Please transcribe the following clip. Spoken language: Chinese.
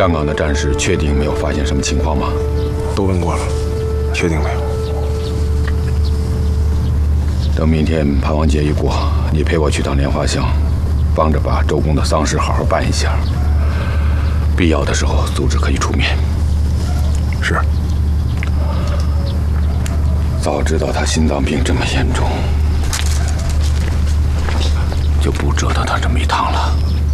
站岗的战士确定没有发现什么情况吗？ 都问过了，确定没有。 等明天盘王节一过，你陪我去趟莲花乡，帮着把周公的丧事好好办一下。必要的时候，组织可以出面。 是。 早知道他心脏病这么严重，就不折腾他这么一趟了。